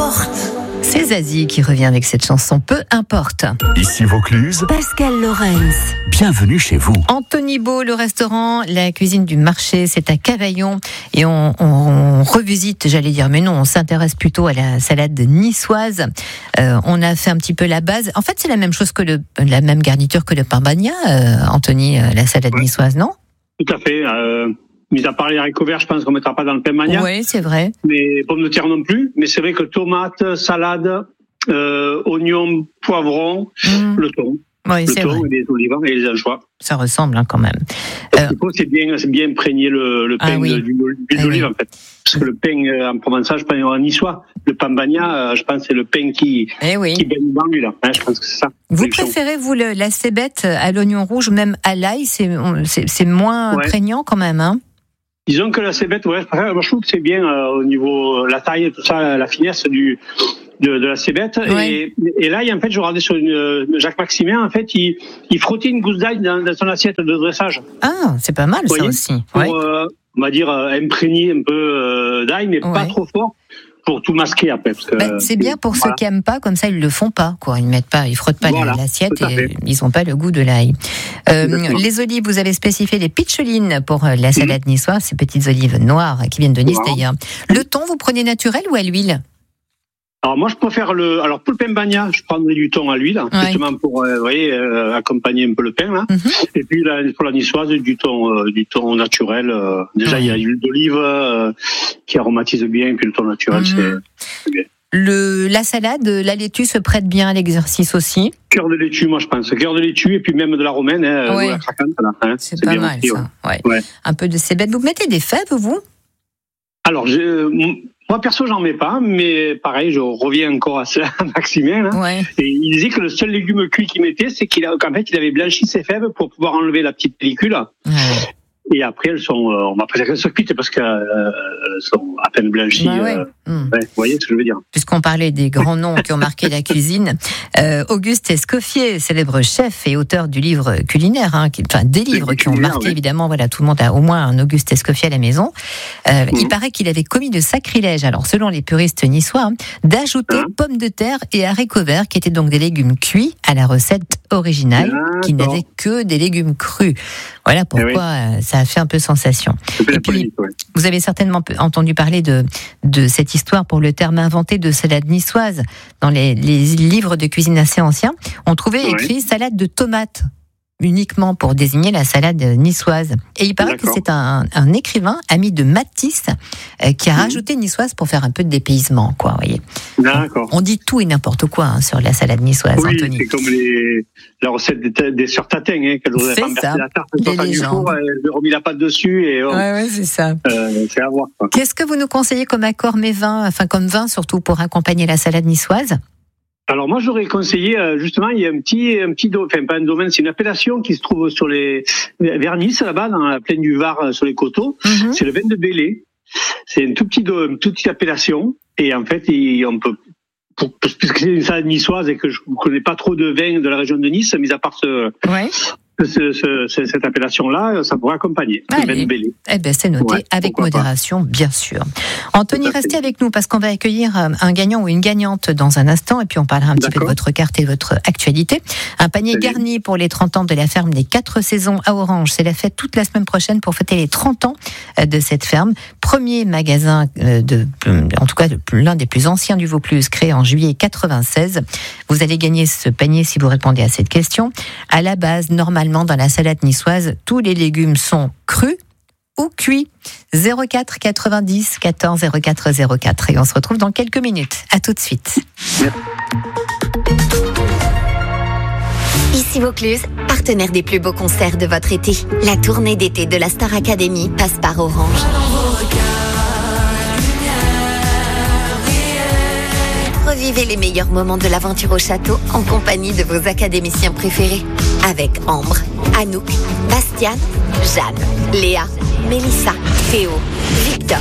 importe. C'est Zazie qui revient avec cette chanson Peu importe. Ici Vaucluse, Pascal Lorenz. bienvenue chez vous. Anthony Beau, le restaurant, la cuisine du marché, c'est à Cavaillon. Et on revisite, j'allais dire, mais non, on s'intéresse plutôt à la salade niçoise. On a fait un petit peu la base. En fait, c'est la même chose que la même garniture que le pain bagna, Anthony, la salade niçoise, non ? Tout à fait. Mis à part les haricots verts, je pense qu'on ne mettra pas dans le pain bagna. Oui, c'est vrai. Mais pommes de terre non plus. Mais c'est vrai que tomates, salade, oignons, poivrons, le thon. Oui, c'est vrai. Et les olives et les anchois. Ça ressemble quand même. C'est bien imprégné le pain d'huile d'olive en fait. Parce que le pain en provençal, je pense en niçois, le pain bagna, je pense que c'est le pain qui baigne dans l'huile. Je pense que c'est ça. Vous préférez, vous, la cébette à l'oignon rouge ou même à l'ail ? C'est moins prégnant quand même, hein ? Disons que la cébette, moi je trouve que c'est bien au niveau la taille, tout ça, la finesse de la cébette. Ouais. Et là, en fait, je regardais sur Jacques Maximin, en fait, il frottait une gousse d'ail dans son assiette de dressage. Ah, c'est pas mal ça aussi. Pour, on va dire, imprégner un peu d'ail, mais pas trop fort. Pour tout masquer après. Parce que, c'est bien pour ceux qui aiment pas, comme ça ils le font pas, quoi. Ils frottent pas l'assiette et ils ont pas le goût de l'ail. Les olives, vous avez spécifié les pitcholines pour la salade niçoise, ces petites olives noires qui viennent de Nice d'ailleurs. Le thon, vous prenez naturel ou à l'huile ? Alors moi je préfère pour le pain bagna, je prendrais du thon à l'huile, justement pour accompagner un peu le pain là. Et puis pour la niçoise du thon naturel. Déjà il y a l'huile d'olive qui aromatise bien, et puis le thon naturel c'est bien. La salade, la laitue se prête bien à l'exercice aussi. Cœur de laitue, moi je pense. Cœur de laitue et puis même de la romaine, ou la craquante là. C'est pas mal aussi, ça. Ouais. Un peu de cébette. Vous mettez des fèves vous ? Alors moi, perso, j'en mets pas, mais pareil, je reviens encore à Maximin. Là. Et il disait que le seul légume cuit qu'il mettait, c'est qu'en fait, il avait blanchi ses fèves pour pouvoir enlever la petite pellicule. Et après, elles sont, on va pas dire qu'elles sont cuites parce qu'elles sont à peine blanchies. Vous voyez ce que je veux dire. Puisqu'on parlait des grands noms qui ont marqué la cuisine, Auguste Escoffier, célèbre chef et auteur du livre culinaire, des livres qui ont marqué évidemment, tout le monde a au moins un Auguste Escoffier à la maison. Il paraît qu'il avait commis de sacrilège, alors selon les puristes niçois, d'ajouter pommes de terre et haricots verts, qui étaient donc des légumes cuits, à la recette originale, qui n'avait que des légumes crus. Voilà pourquoi ça a fait un peu sensation. Et puis, vous avez certainement entendu parler de cette histoire pour le terme inventé de salade niçoise. Dans les livres de cuisine assez anciens, on trouvait écrit salade de tomates, uniquement pour désigner la salade niçoise. Et il paraît que c'est un écrivain, ami de Matisse, qui a rajouté niçoise pour faire un peu de dépaysement, quoi, vous voyez. D'accord. On dit tout et n'importe quoi sur la salade niçoise, Anthony. C'est comme la recette des sœurs Tatin, qu'elles auraient renversé la tarte du four, elles ont remis la pâte dessus et c'est ça. C'est à voir, quoi. Qu'est-ce que vous nous conseillez comme accord comme vin surtout pour accompagner la salade niçoise ? Alors moi j'aurais conseillé justement, il y a un petit pas un domaine, c'est une appellation qui se trouve sur vers Nice là-bas dans la plaine du Var sur les coteaux. C'est le vin de Belley. C'est une toute petite appellation et en fait on peut puisque c'est une salade niçoise et que je ne connais pas trop de vins de la région de Nice, mis à part cette appellation-là, ça pourrait accompagner. C'est noté avec modération, bien sûr. Anthony, restez avec nous parce qu'on va accueillir un gagnant ou une gagnante dans un instant et puis on parlera un petit peu de votre carte et de votre actualité. Un panier garni pour les 30 ans de la ferme des 4 saisons à Orange. C'est la fête toute la semaine prochaine pour fêter les 30 ans de cette ferme. Premier magasin, en tout cas l'un des plus anciens du Vaucluse, créé en juillet 96. Vous allez gagner ce panier si vous répondez à cette question. À la base, normalement, dans la salade niçoise, tous les légumes sont crus ou cuits. 04 90 14 04 04. Et on se retrouve dans quelques minutes. À tout de suite. Ici Vaucluse, partenaire des plus beaux concerts de votre été. La tournée d'été de la Star Academy passe par Orange. Revivez les meilleurs moments de l'aventure au château en compagnie de vos académiciens préférés. Avec Ambre, Anouk, Bastiane, Jeanne, Léa, Mélissa, Théo, Victor.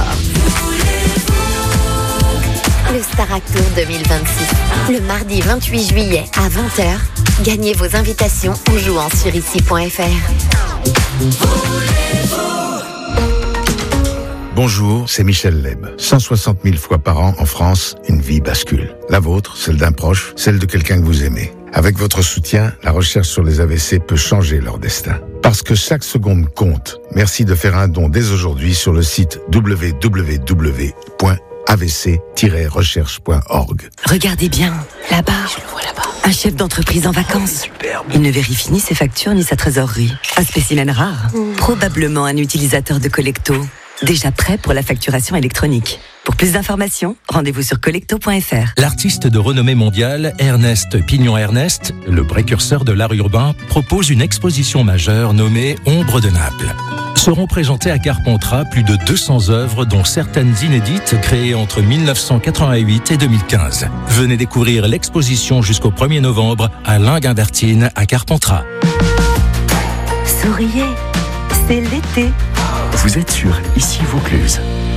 Le Starac Tour 2026. Le mardi 28 juillet à 20h. Gagnez vos invitations en jouant sur ici.fr. Bonjour, c'est Michel Leb. 160 000 fois par an en France, une vie bascule. La vôtre, celle d'un proche, celle de quelqu'un que vous aimez. Avec votre soutien, la recherche sur les AVC peut changer leur destin. Parce que chaque seconde compte. Merci de faire un don dès aujourd'hui sur le site www.avc-recherche.org. Regardez bien, là-bas. Je le vois là-bas. Un chef d'entreprise en vacances. Superbe. Il ne vérifie ni ses factures ni sa trésorerie. Un spécimen rare. Probablement un utilisateur de Collecto. Déjà prêt pour la facturation électronique. Pour plus d'informations, rendez-vous sur collecto.fr. L'artiste de renommée mondiale, Ernest Pignon-Ernest, le précurseur de l'art urbain, propose une exposition majeure nommée Ombre de Naples. Seront présentées à Carpentras plus de 200 œuvres, dont certaines inédites, créées entre 1988 et 2015. Venez découvrir l'exposition jusqu'au 1er novembre à l'Inguinbertine à Carpentras. Souriez, c'est l'été. Vous êtes sur Ici Vaucluse.